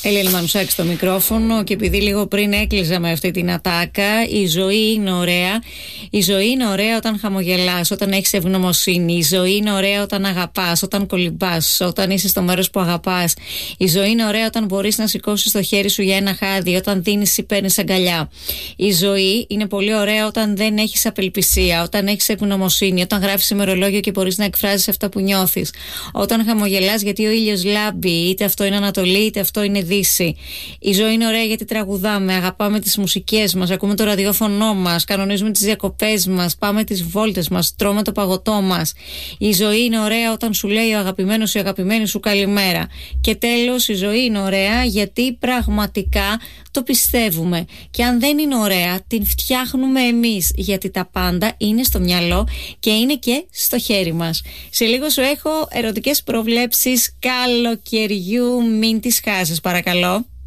Έλλη Μανουσάκη στο μικρόφωνο, και επειδή λίγο πριν έκλειζα με αυτή την ατάκα, η ζωή είναι ωραία. Η ζωή είναι ωραία όταν χαμογελάς, όταν έχεις ευγνωμοσύνη. Η ζωή είναι ωραία όταν αγαπάς, όταν κολυμπάς, όταν είσαι στο μέρος που αγαπάς. Η ζωή είναι ωραία όταν μπορείς να σηκώσεις το χέρι σου για ένα χάδι, όταν δίνεις ή παίρνεις αγκαλιά. Η ζωή είναι πολύ ωραία όταν δεν έχεις απελπισία, όταν έχεις ευγνωμοσύνη, όταν γράφεις ημερολόγιο και μπορείς να εκφράζεις αυτά που νιώθεις. Όταν χαμογελάς γιατί ο ήλιος λάμπει, είτε αυτό είναι Ανατολή είτε αυτό είναι Δύση. Η ζωή είναι ωραία γιατί τραγουδάμε, αγαπάμε τις μουσικές μας, ακούμε το ραδιόφωνο μας, κανονίζουμε τις διακοπές μας, πάμε τις βόλτες μας, τρώμε το παγωτό μας. Η ζωή είναι ωραία όταν σου λέει ο αγαπημένος ή η αγαπημένη σου καλημέρα. Και τέλος, η ζωή είναι ωραία γιατί πραγματικά το πιστεύουμε. Και αν δεν είναι ωραία, την φτιάχνουμε εμείς, γιατί τα πάντα είναι στο μυαλό και είναι και στο χέρι μας. Σε λίγο σου έχω ερωτικές προβλέψεις καλοκαιριού, μην τις χάσεις παρακαλώ.